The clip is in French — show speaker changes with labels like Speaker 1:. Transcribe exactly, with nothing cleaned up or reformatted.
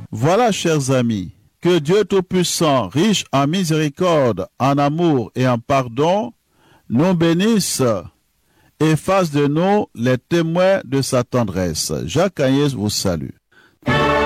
Speaker 1: Voilà, chers amis, que Dieu Tout-Puissant, riche en miséricorde, en amour et en pardon, nous bénisse et fasse de nous les témoins de sa tendresse. Jacques Agnès vous salue.